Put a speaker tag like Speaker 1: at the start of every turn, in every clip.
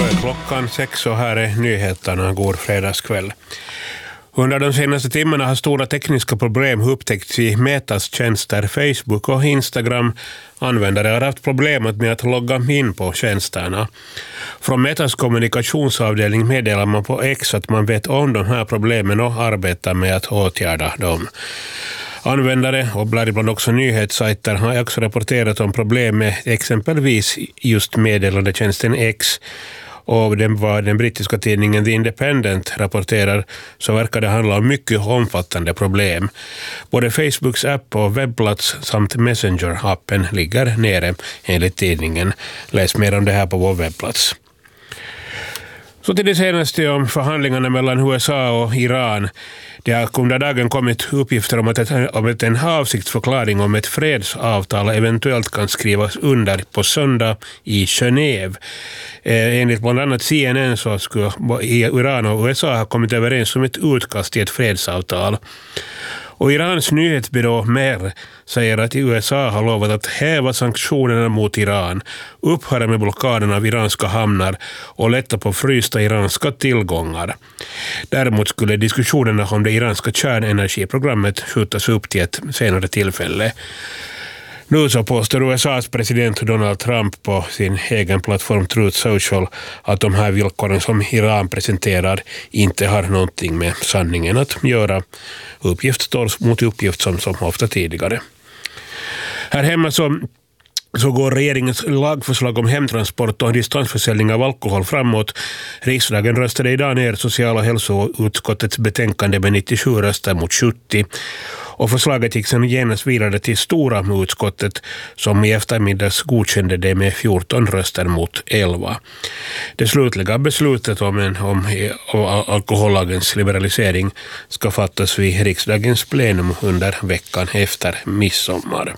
Speaker 1: Då är klockan 6 och här är nyheterna. God fredagskväll. Under de senaste timmarna har stora tekniska problem upptäckts i Metas tjänster Facebook och Instagram. Användare har haft problemet med att logga in på tjänsterna. Från Metas kommunikationsavdelning meddelar man på X att man vet om de här problemen och arbetar med att åtgärda dem. Användare och bland också nyhetssajter har också rapporterat om problem med exempelvis just meddelandetjänsten X. Och vad den brittiska tidningen The Independent rapporterar så verkar det handla om mycket omfattande problem. Både Facebooks app och webbplats samt Messenger-appen ligger nere enligt tidningen. Läs mer om det här på vår webbplats. Så till det senaste om förhandlingarna mellan USA och Iran. Det har under dagen kommit uppgifter om att en avsiktsförklaring om ett fredsavtal eventuellt kan skrivas under på söndag i Genève. Enligt bland annat CNN så skulle Iran och USA ha kommit överens om ett utkast till ett fredsavtal. Och Irans nyhetsbyrå MER säger att USA har lovat att häva sanktionerna mot Iran, upphöra med blockaden av iranska hamnar och lätta på frysta iranska tillgångar. Däremot skulle diskussionerna om det iranska kärnenergiprogrammet skjutas upp till ett senare tillfälle. Nu så påstår USAs president Donald Trump på sin egen plattform Truth Social att de här villkoren som Iran presenterar inte har någonting med sanningen att göra. Uppgift står mot uppgift som ofta tidigare. Här hemma så går regeringens lagförslag om hemtransport och distansförsäljning av alkohol framåt. Riksdagen röstade idag ner social- och hälsoutskottets betänkande med 97 röster mot 70. Och förslaget gick sedan genast vidare till stora utskottet som i eftermiddags godkände det med 14 röster mot 11. Det slutliga beslutet om alkohollagens liberalisering ska fattas vid riksdagens plenum under veckan efter midsommar.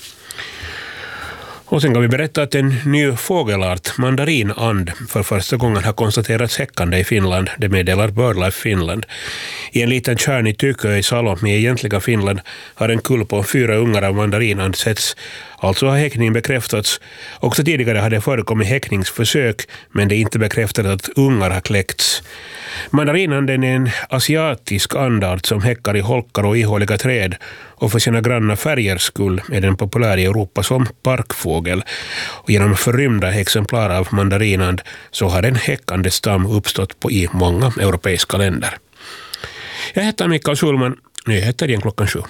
Speaker 1: Och sen kan vi berätta att en ny fågelart, mandarinand, för första gången har konstaterats häckande i Finland. Det meddelar BirdLife Finland. I en liten tjärn i Tykö i Salomi i egentliga Finland har en kull på 4 ungar av mandarinand setts. Alltså har häckning bekräftats. Också tidigare hade förekommit häckningsförsök, men det är inte bekräftat att ungar har kläckts. Mandarinanden är en asiatisk andart som häckar i holkar och ihåliga träd, och för sina granna färgers skull är den populär i Europa som parkfågel. Och genom förrymda exemplar av mandarinand så har en häckande stam uppstått i många europeiska länder. Jag heter Mikael Schulman. Nyheter igen klockan 7.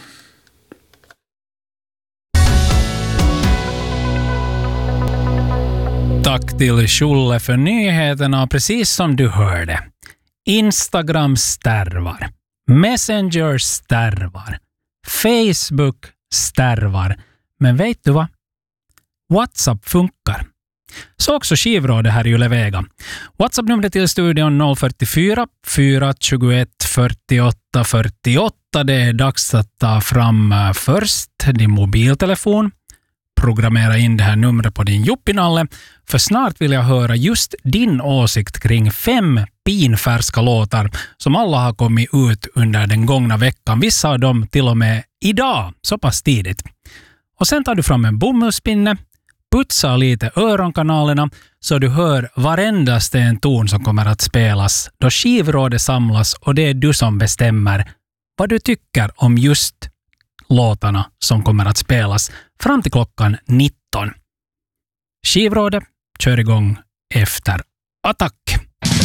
Speaker 2: Tack till Schulle för nyheterna, precis som du hörde. Instagram stärvar, Messenger stärvar, Facebook stärvar. Men vet du vad? WhatsApp funkar. Så också skivrådet här i Ylevega. WhatsApp-numret till studion 044 421 48 48. Det är dags att ta fram först din mobiltelefon. Programmera in det här numret på din juppinalle, för snart vill jag höra just din åsikt kring 5 pinfärska låtar som alla har kommit ut under den gångna veckan. Vissa av dem till och med idag, så pass tidigt. Och sen tar du fram en bomullspinne, putsar lite öronkanalerna så du hör varendaste en ton som kommer att spelas då skivrådet samlas, och det är du som bestämmer vad du tycker om just låtarna som kommer att spelas fram till klockan 19. Skivrådet kör igång efter attack.